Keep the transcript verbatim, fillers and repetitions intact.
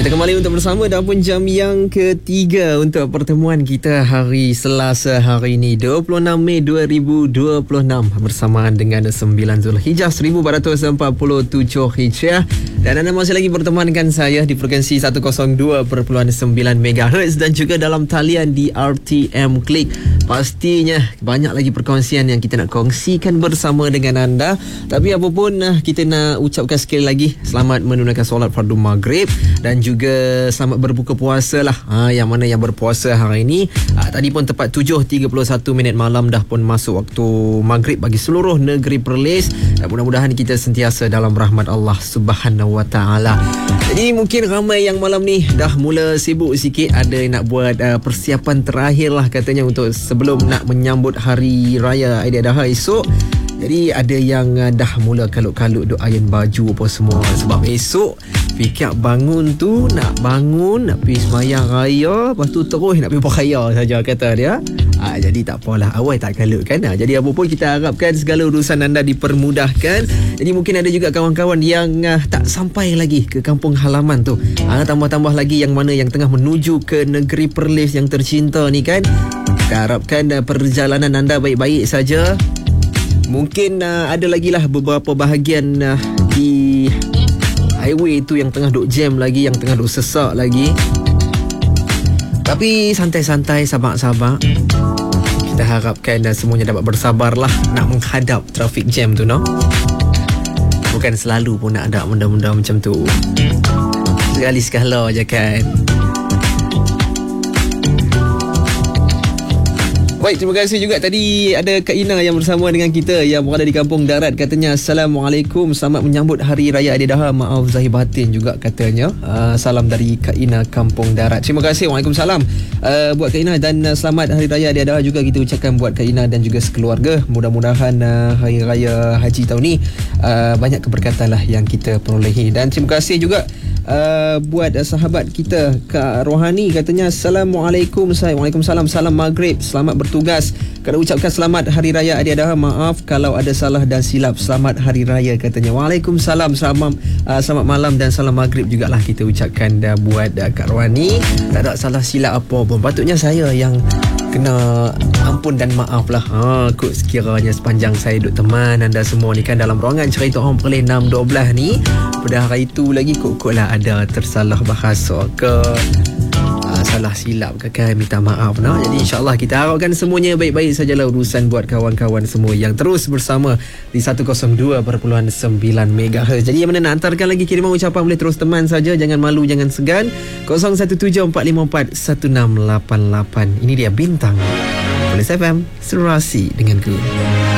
Kita kembali untuk bersama dan pun jam yang ketiga untuk pertemuan kita hari Selasa hari ini dua puluh enam Mei dua ribu dua puluh enam bersamaan dengan sembilan Zulhijjah seribu empat ratus empat puluh tujuh Hijriah, dan anda masih lagi bertemankan saya di frekuensi seratus dua perpuluhan sembilan megahertz dan juga dalam talian di R T M Click. Pastinya banyak lagi perkongsian yang kita nak kongsikan bersama dengan anda. Tapi apapun, kita nak ucapkan sekali lagi selamat menunaikan solat fardu maghrib dan juga selamat berbuka puasa lah, ha, yang mana yang berpuasa hari ini. ha, Tadi pun tepat tujuh tiga puluh satu minit malam dah pun masuk waktu maghrib bagi seluruh negeri Perlis. Dan mudah-mudahan kita sentiasa dalam rahmat Allah Subhanahu Wa Taala. Jadi mungkin ramai yang malam ni dah mula sibuk sikit, ada yang nak buat uh, persiapan terakhir lah katanya untuk sebelum nak menyambut hari raya Aidiladha esok. Jadi ada yang uh, dah mula kalut-kalut duk iron baju apa semua, sebab esok fikir bangun tu nak bangun, nak pergi sembahyang raya, lepas tu terus nak pergi beraya saja kata dia. Ha, jadi tak apalah, awal tak kalut kan. Ha, jadi apa pun kita harapkan segala urusan anda dipermudahkan. Jadi mungkin ada juga kawan-kawan yang uh, tak sampai lagi ke kampung halaman tu. Ha, tambah-tambah lagi yang mana yang tengah menuju ke negeri Perlis yang tercinta ni kan. Kita harapkan uh, perjalanan anda baik-baik saja. Mungkin uh, ada lagi lah beberapa bahagian uh, di highway tu yang tengah duk jam lagi, yang tengah duk sesak lagi. Tapi santai-santai, sabar-sabar. Kita harapkan uh, semuanya dapat bersabar lah nak menghadap traffic jam tu, no? Bukan selalu pun nak ada benda-benda macam tu. Sekali-sekala je kan. Baik, terima kasih juga. Tadi ada Kak Ina yang bersama dengan kita yang berada di Kampung Darat. Katanya Assalamualaikum, selamat menyambut Hari Raya Aidiladha, maaf zahir batin juga katanya. uh, Salam dari Kak Ina Kampung Darat. Terima kasih. Waalaikumsalam uh, buat Kak Ina, dan uh, selamat Hari Raya Aidiladha juga kita ucapkan buat Kak Ina dan juga sekeluarga. Mudah-mudahan uh, Hari Raya Haji tahun ni uh, banyak keberkatan lah yang kita perolehi. Dan terima kasih juga Uh, buat uh, sahabat kita Kak Rohani, katanya Assalamualaikum. Saya Waalaikumsalam, salam maghrib, selamat bertugas. Kena ucapkan selamat Hari Raya Aidiladha, maaf kalau ada salah dan silap, selamat Hari Raya katanya. Waalaikumsalam, selamat, uh, selamat malam dan salam maghrib jugalah kita ucapkan dah buat uh, Kak Rohani. Tak ada salah silap apa pun, patutnya saya yang kena ampun dan maaf lah. Ha, kot sekiranya sepanjang saya duduk teman anda semua ni kan dalam ruangan cerita orang Perlis enam dua belas ni, pada hari itu lagi kot-kot lah ada tersalah bahasa ke, uh, salah silap ke kan, minta maaf, no? Jadi insyaAllah kita harapkan semuanya baik-baik sajalah urusan buat kawan-kawan semua yang terus bersama di seratus dua perpuluhan sembilan megahertz. Jadi yang mana nak hantarkan lagi kiriman ucapan boleh terus teman saja, jangan malu, jangan segan. Kosong satu tujuh empat lima empat satu enam lapan lapan. Ini dia Bintang Perlis F M, serasi denganku.